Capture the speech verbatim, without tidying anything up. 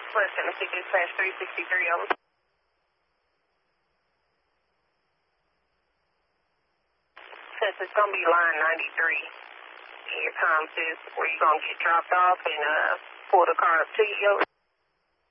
West Tennessee Dispatch three sixty-three, over. Since it's going to be line ninety-three, and your time says where you're going to get dropped off and uh, pull the car up to you, over.